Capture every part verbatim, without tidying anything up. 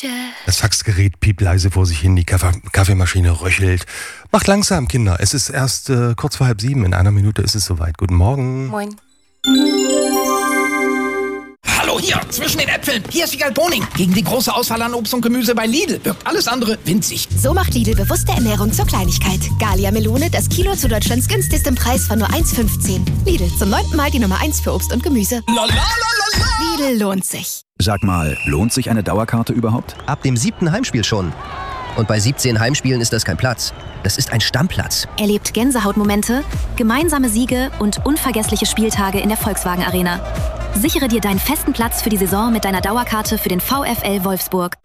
Küche. Das Faxgerät piept leise vor sich hin, die Kaffee- Kaffeemaschine röchelt. Macht langsam, Kinder. Es ist erst äh, kurz vor halb sieben. In einer Minute ist es soweit. Guten Morgen. Moin. Hallo hier, zwischen den Äpfeln. Hier ist Wiegald Boning. Gegen die große Auswahl an Obst und Gemüse bei Lidl wirkt alles andere winzig. So macht Lidl bewusste Ernährung zur Kleinigkeit. Gallia Melone, das Kilo zu Deutschlands günstigstem Preis von nur eins fünfzehn. Lidl, zum neunten Mal die Nummer eins für Obst und Gemüse. La, la, la, la, la. Lidl lohnt sich. Sag mal, lohnt sich eine Dauerkarte überhaupt? Ab dem siebten Heimspiel schon. Und bei siebzehn Heimspielen ist das kein Platz. Das ist ein Stammplatz. Erlebt Gänsehautmomente, gemeinsame Siege und unvergessliche Spieltage in der Volkswagen Arena. Sichere dir deinen festen Platz für die Saison mit deiner Dauerkarte für den VfL Wolfsburg.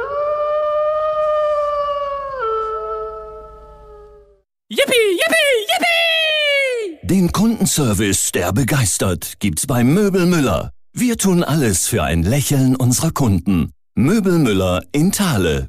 Yippie, yippie, yippie! Den Kundenservice, der begeistert, gibt's bei Möbel Müller. Wir tun alles für ein Lächeln unserer Kunden. Möbel Müller in Thale.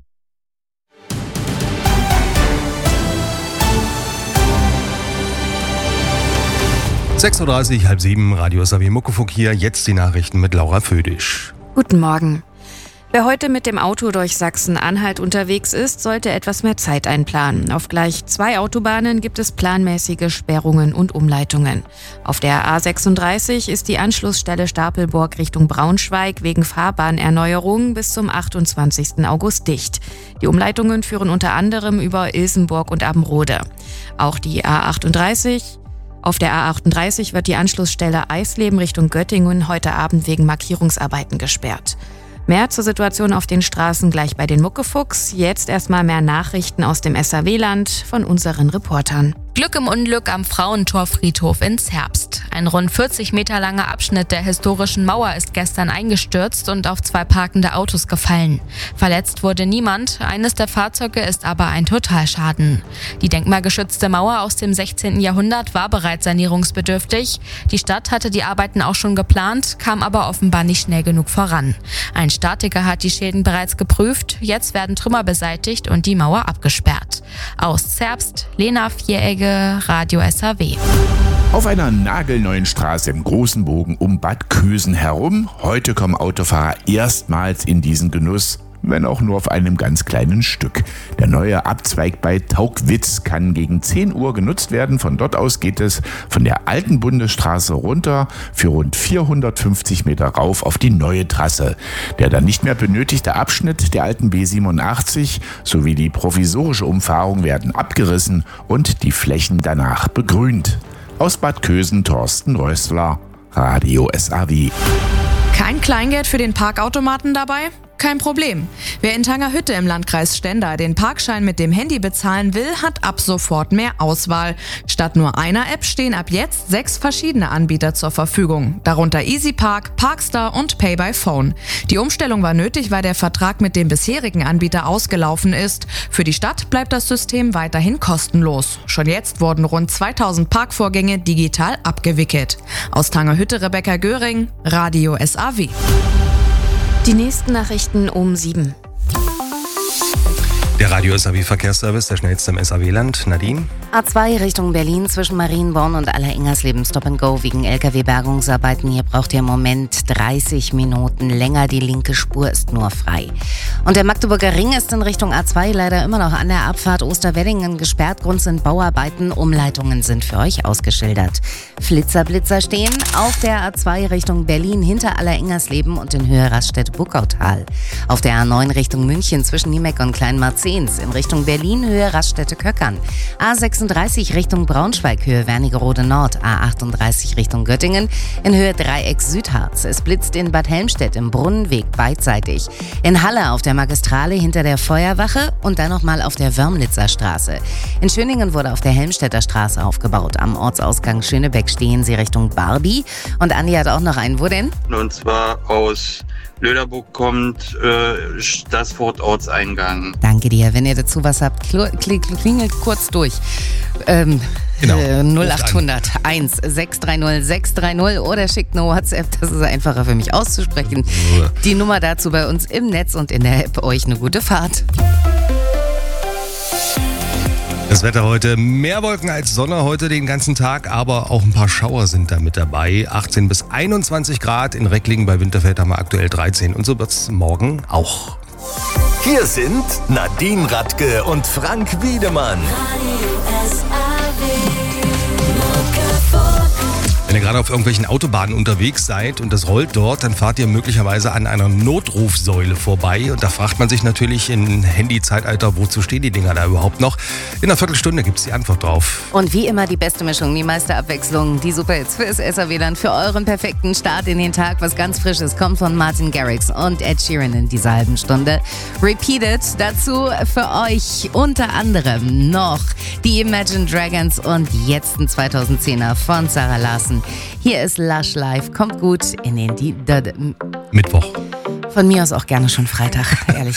sechs Uhr dreißig, halb sieben, Radio S A W Muckefuck hier. Jetzt die Nachrichten mit Laura Födisch. Guten Morgen. Wer heute mit dem Auto durch Sachsen-Anhalt unterwegs ist, sollte etwas mehr Zeit einplanen. Auf gleich zwei Autobahnen gibt es planmäßige Sperrungen und Umleitungen. Auf der A sechsunddreißig ist die Anschlussstelle Stapelburg Richtung Braunschweig wegen Fahrbahnerneuerung bis zum achtundzwanzigsten August dicht. Die Umleitungen führen unter anderem über Ilsenburg und Abenrode. Auch die A achtunddreißig... Auf der A achtunddreißig wird die Anschlussstelle Eisleben Richtung Göttingen heute Abend wegen Markierungsarbeiten gesperrt. Mehr zur Situation auf den Straßen gleich bei den Muckefucks. Jetzt erstmal mehr Nachrichten aus dem S A W-Land von unseren Reportern. Glück im Unglück am Frauentorfriedhof in Zerbst. Ein rund vierzig Meter langer Abschnitt der historischen Mauer ist gestern eingestürzt und auf zwei parkende Autos gefallen. Verletzt wurde niemand, eines der Fahrzeuge ist aber ein Totalschaden. Die denkmalgeschützte Mauer aus dem sechzehnten Jahrhundert war bereits sanierungsbedürftig. Die Stadt hatte die Arbeiten auch schon geplant, kam aber offenbar nicht schnell genug voran. Ein Statiker hat die Schäden bereits geprüft, jetzt werden Trümmer beseitigt und die Mauer abgesperrt. Aus Zerbst, Lena Vieregge, Radio S A W. Auf einer nagelneuen Straße im großen Bogen um Bad Kösen herum. Heute kommen Autofahrer erstmals in diesen Genuss, wenn auch nur auf einem ganz kleinen Stück. Der neue Abzweig bei Taugwitz kann gegen zehn Uhr genutzt werden. Von dort aus geht es von der alten Bundesstraße runter für rund vierhundertfünfzig Meter rauf auf die neue Trasse. Der dann nicht mehr benötigte Abschnitt der alten B siebenundachtzig sowie die provisorische Umfahrung werden abgerissen und die Flächen danach begrünt. Aus Bad Kösen, Thorsten Rössler, Radio S A W. Kein Kleingeld für den Parkautomaten dabei? Kein Problem. Wer in Tangerhütte im Landkreis Stendal den Parkschein mit dem Handy bezahlen will, hat ab sofort mehr Auswahl. Statt nur einer App stehen ab jetzt sechs verschiedene Anbieter zur Verfügung, darunter EasyPark, Parkstar und Pay by Phone. Die Umstellung war nötig, weil der Vertrag mit dem bisherigen Anbieter ausgelaufen ist. Für die Stadt bleibt das System weiterhin kostenlos. Schon jetzt wurden rund zweitausend Parkvorgänge digital abgewickelt. Aus Tangerhütte Rebecca Göring, Radio S A W. Die nächsten Nachrichten um sieben. Der Radio S A W Verkehrsservice, der schnellste im S A W-Land. Nadine? A zwei Richtung Berlin zwischen Marienborn und Allerengersleben Stop and Go wegen L K W-Bergungsarbeiten. Hier braucht ihr im Moment dreißig Minuten länger. Die linke Spur ist nur frei. Und der Magdeburger Ring ist in Richtung A zwei leider immer noch an der Abfahrt Osterweddingen gesperrt. Grund sind Bauarbeiten. Umleitungen sind für euch ausgeschildert. Flitzer-Blitzer stehen auf der A zwei Richtung Berlin hinter Allerengersleben und in Höhe Raststätte-Buckautal. Auf der A neun Richtung München zwischen Niemek und Kleinmarzehns. In Richtung Berlin Höhe Raststätte-Köckern. A sechsunddreißig Richtung Braunschweig Höhe Wernigerode Nord. A achtunddreißig Richtung Göttingen in Höhe Dreieck Südharz. Es blitzt in Bad Helmstedt im Brunnenweg beidseitig. In Halle auf der Magistrale hinter der Feuerwache und dann nochmal auf der Wörmlitzer Straße. In Schöningen wurde auf der Helmstedter Straße aufgebaut. Am Ortsausgang Schönebeck stehen sie Richtung Barbie. Und Andi hat auch noch einen. Wo denn? Und zwar aus Löderburg kommt äh, Stassfurt Ortseingang. Danke dir. Wenn ihr dazu was habt, klingelt kurz durch. Ähm, genau. äh, null acht hundert eins sechs drei null sechs drei null oder schickt eine WhatsApp. Das ist einfacher für mich auszusprechen. Die Nummer dazu bei uns im Netz und in der App. Euch eine gute Fahrt. Das Wetter heute, mehr Wolken als Sonne heute den ganzen Tag, aber auch ein paar Schauer sind da mit dabei. achtzehn bis einundzwanzig Grad, in Recklingen bei Winterfeld haben wir aktuell dreizehn und so wird es morgen auch. Hier sind Nadine Radke und Frank Wiedemann. Wenn ihr gerade auf irgendwelchen Autobahnen unterwegs seid und das rollt dort, dann fahrt ihr möglicherweise an einer Notrufsäule vorbei. Und da fragt man sich natürlich im Handy-Zeitalter, wozu stehen die Dinger da überhaupt noch? In einer Viertelstunde gibt es die Antwort drauf. Und wie immer die beste Mischung, die meiste Abwechslung, die Superhits fürs S R W-Land, für euren perfekten Start in den Tag. Was ganz Frisches kommt von Martin Garrix und Ed Sheeran in dieser halben Stunde. Repeated, dazu für euch unter anderem noch die Imagine Dragons und jetzt ein zweitausendzehner von Sarah Larson. Hier ist Lush Live, kommt gut in den die, die, die Mittwoch. Von mir aus auch gerne schon Freitag, ehrlich.